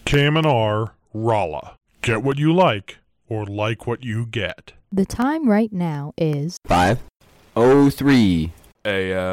KMNR, Rolla. Get what you like, or like what you get. The time right now is 5:03 a.m.